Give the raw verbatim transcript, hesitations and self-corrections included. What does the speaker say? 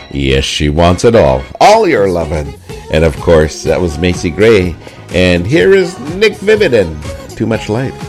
Yes, she wants it all. All your lovin'. And of course, that was Macy Gray. And here is Nick Vividan. Too Much Light.